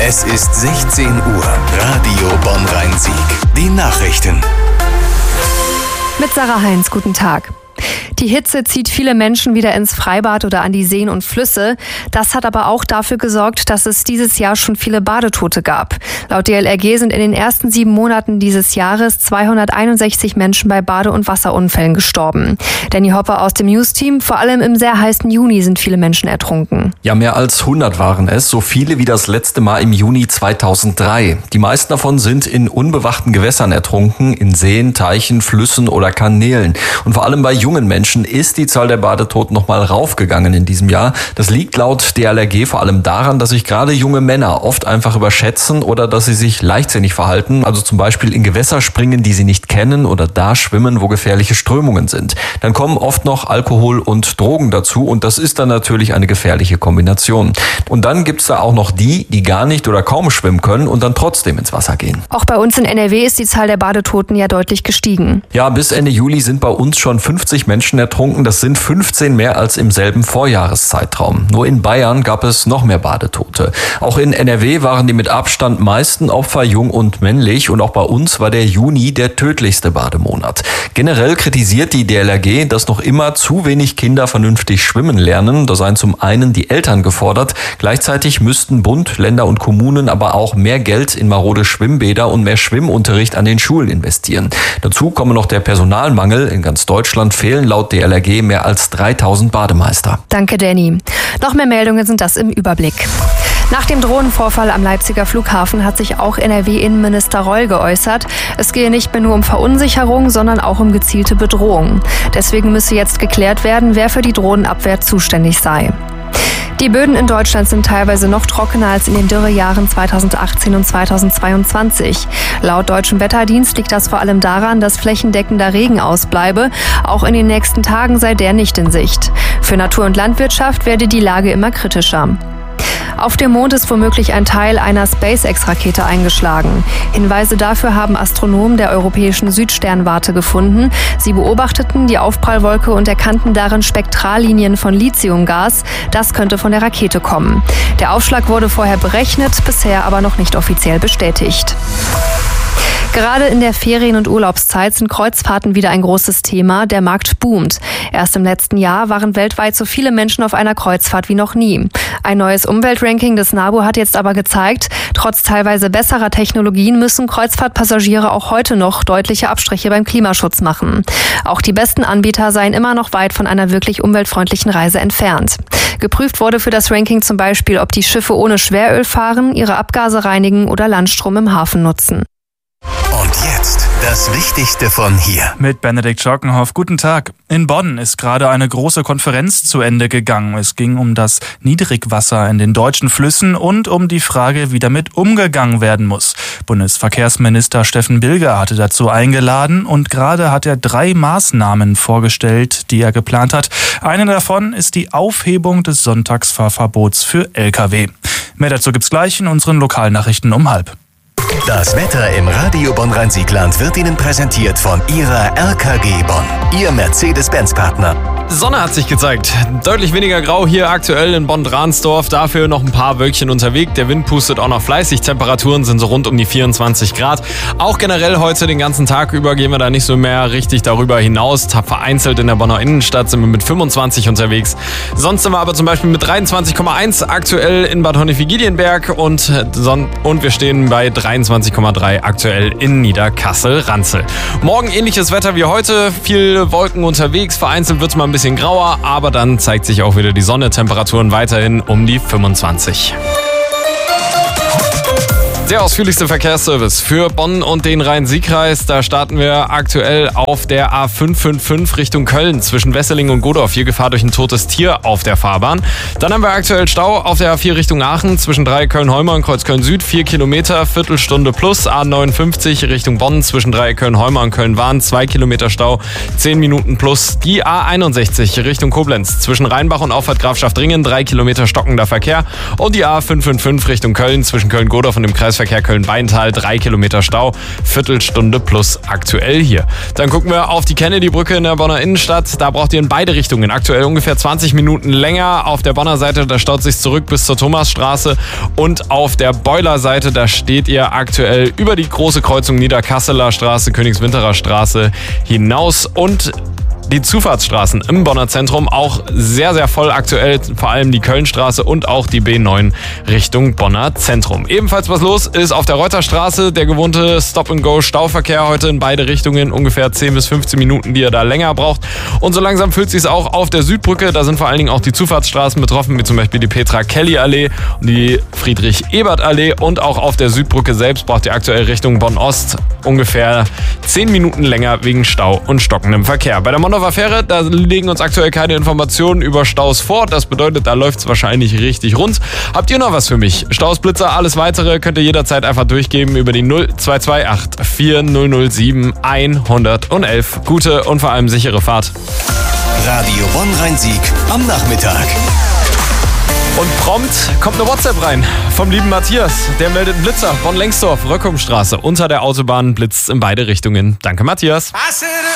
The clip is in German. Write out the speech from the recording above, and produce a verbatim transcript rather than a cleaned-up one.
Es ist sechzehn Uhr. Radio Bonn-Rhein-Sieg. Die Nachrichten. Mit Sarah Heinz, guten Tag. Die Hitze zieht viele Menschen wieder ins Freibad oder an die Seen und Flüsse. Das hat aber auch dafür gesorgt, dass es dieses Jahr schon viele Badetote gab. Laut D L R G sind in den ersten sieben Monaten dieses Jahres zweihunderteinundsechzig Menschen bei Bade- und Wasserunfällen gestorben. Danny Hopper aus dem News-Team, vor allem im sehr heißen Juni sind viele Menschen ertrunken. Ja, mehr als hundert waren es, so viele wie das letzte Mal im Juni zweitausenddrei. Die meisten davon sind in unbewachten Gewässern ertrunken, in Seen, Teichen, Flüssen oder Kanälen. Und vor allem bei jungen Menschen ist die Zahl der Badetoten noch mal raufgegangen in diesem Jahr. Das liegt laut D L R G vor allem daran, dass sich gerade junge Männer oft einfach überschätzen oder dass sie sich leichtsinnig verhalten, also zum Beispiel in Gewässer springen, die sie nicht kennen oder da schwimmen, wo gefährliche Strömungen sind. Dann kommen oft noch Alkohol und Drogen dazu und das ist dann natürlich eine gefährliche Kombination. Und dann gibt's da auch noch die, die gar nicht oder kaum schwimmen können und dann trotzdem ins Wasser gehen. Auch bei uns in N R W ist die Zahl der Badetoten ja deutlich gestiegen. Ja, bis Ende Juli sind bei uns schon fünfzig Menschen ertrunken. Das sind fünfzehn mehr als im selben Vorjahreszeitraum. Nur in Bayern gab es noch mehr Badetote. Auch in N R W waren die mit Abstand meisten Opfer jung und männlich und auch bei uns war der Juni der tödlichste Bademonat. Generell kritisiert die D L R G, dass noch immer zu wenig Kinder vernünftig schwimmen lernen. Da seien zum einen die Eltern gefordert. Gleichzeitig müssten Bund, Länder und Kommunen aber auch mehr Geld in marode Schwimmbäder und mehr Schwimmunterricht an den Schulen investieren. Dazu komme noch der Personalmangel. In ganz Deutschland fehlen laut D L R G mehr als dreitausend Bademeister. Danke, Danny. Noch mehr Meldungen sind das im Überblick. Nach dem Drohnenvorfall am Leipziger Flughafen hat sich auch N R W-Innenminister Reul geäußert. Es gehe nicht mehr nur um Verunsicherung, sondern auch um gezielte Bedrohung. Deswegen müsse jetzt geklärt werden, wer für die Drohnenabwehr zuständig sei. Die Böden in Deutschland sind teilweise noch trockener als in den Dürrejahren zweitausendachtzehn und zweitausendzweiundzwanzig. Laut Deutschem Wetterdienst liegt das vor allem daran, dass flächendeckender Regen ausbleibe. Auch in den nächsten Tagen sei der nicht in Sicht. Für Natur- und Landwirtschaft werde die Lage immer kritischer. Auf dem Mond ist womöglich ein Teil einer SpaceX-Rakete eingeschlagen. Hinweise dafür haben Astronomen der Europäischen Südsternwarte gefunden. Sie beobachteten die Aufprallwolke und erkannten darin Spektrallinien von Lithiumgas. Das könnte von der Rakete kommen. Der Aufschlag wurde vorher berechnet, bisher aber noch nicht offiziell bestätigt. Gerade in der Ferien- und Urlaubszeit sind Kreuzfahrten wieder ein großes Thema. Der Markt boomt. Erst im letzten Jahr waren weltweit so viele Menschen auf einer Kreuzfahrt wie noch nie. Ein neues Umweltranking des NABU hat jetzt aber gezeigt, trotz teilweise besserer Technologien müssen Kreuzfahrtpassagiere auch heute noch deutliche Abstriche beim Klimaschutz machen. Auch die besten Anbieter seien immer noch weit von einer wirklich umweltfreundlichen Reise entfernt. Geprüft wurde für das Ranking zum Beispiel, ob die Schiffe ohne Schweröl fahren, ihre Abgase reinigen oder Landstrom im Hafen nutzen. Und jetzt das Wichtigste von hier. Mit Benedikt Schorkenhoff. Guten Tag. In Bonn ist gerade eine große Konferenz zu Ende gegangen. Es ging um das Niedrigwasser in den deutschen Flüssen und um die Frage, wie damit umgegangen werden muss. Bundesverkehrsminister Steffen Bilger hatte dazu eingeladen und gerade hat er drei Maßnahmen vorgestellt, die er geplant hat. Eine davon ist die Aufhebung des Sonntagsfahrverbots für L K W. Mehr dazu gibt's gleich in unseren Lokalnachrichten um halb. Das Wetter im Radio Bonn-Rhein-Sieg-Land wird Ihnen präsentiert von Ihrer R K G Bonn, Ihr Mercedes-Benz-Partner. Sonne hat sich gezeigt. Deutlich weniger grau hier aktuell in Bonn-Dransdorf. Dafür noch ein paar Wölkchen unterwegs. Der Wind pustet auch noch fleißig. Temperaturen sind so rund um die vierundzwanzig Grad. Auch generell heute den ganzen Tag über gehen wir da nicht so mehr richtig darüber hinaus. Vereinzelt in der Bonner Innenstadt sind wir mit fünfundzwanzig unterwegs. Sonst sind wir aber zum Beispiel mit dreiundzwanzig Komma eins aktuell in Bad Honnefing-Giedienberg und, und wir stehen bei dreiundzwanzig Komma drei aktuell in Niederkassel-Ranzel. Morgen ähnliches Wetter wie heute. Viel Wolken unterwegs. Vereinzelt wird es mal ein bisschen bisschen grauer, aber dann zeigt sich auch wieder die Sonne. Temperaturen weiterhin um die fünfundzwanzig. Der ausführlichste Verkehrsservice für Bonn und den Rhein-Sieg-Kreis. Da starten wir aktuell auf der A fünf fünf fünf Richtung Köln zwischen Wesseling und Godorf. Hier Gefahr durch ein totes Tier auf der Fahrbahn. Dann haben wir aktuell Stau auf der A vier Richtung Aachen zwischen Dreieck-Köln-Heumar und Kreuz-Köln-Süd. Vier Kilometer, Viertelstunde plus. A neunundfünfzig Richtung Bonn zwischen Dreieck-Köln-Heumar und Köln-Wahn. Zwei Kilometer Stau, zehn Minuten plus. Die A einundsechzig Richtung Koblenz zwischen Rheinbach und Auffahrt Grafschaft-Ringen. Drei Kilometer stockender Verkehr. Und die A fünf fünf fünf Richtung Köln zwischen Köln-Godorf und dem Kreis Kreisverkehr Köln-Beintal, drei Kilometer Stau, Viertelstunde plus aktuell hier. Dann gucken wir auf die Kennedy-Brücke in der Bonner Innenstadt. Da braucht ihr in beide Richtungen aktuell ungefähr zwanzig Minuten länger. Auf der Bonner Seite, da staut sich zurück bis zur Thomasstraße. Und auf der Beuler-Seite, da steht ihr aktuell über die große Kreuzung Niederkasseler Straße, Königswinterer Straße hinaus und die Zufahrtsstraßen im Bonner Zentrum auch sehr, sehr voll aktuell, vor allem die Kölnstraße und auch die B neun Richtung Bonner Zentrum. Ebenfalls was los ist auf der Reuterstraße, der gewohnte Stop-and-Go-Stauverkehr heute in beide Richtungen, ungefähr zehn bis fünfzehn Minuten, die ihr da länger braucht. Und so langsam fühlt sich auch auf der Südbrücke, da sind vor allen Dingen auch die Zufahrtsstraßen betroffen, wie zum Beispiel die Petra-Kelly-Allee und die Friedrich-Ebert-Allee, und auch auf der Südbrücke selbst braucht ihr aktuell Richtung Bonn-Ost ungefähr zehn Minuten länger wegen Stau und stockendem Verkehr. Bei der Mondorfer Fähre, da liegen uns aktuell keine Informationen über Staus vor. Das bedeutet, da läuft es wahrscheinlich richtig rund. Habt ihr noch was für mich? Staus, Blitzer, alles weitere könnt ihr jederzeit einfach durchgeben über die null zwei zwei acht vier null null sieben eins eins eins. Gute und vor allem sichere Fahrt. Radio Bonn-Rhein-Sieg am Nachmittag. Und prompt kommt eine WhatsApp rein vom lieben Matthias. Der meldet einen Blitzer. Bonn-Lengsdorf, Röckumstraße. Unter der Autobahn blitzt in beide Richtungen. Danke, Matthias.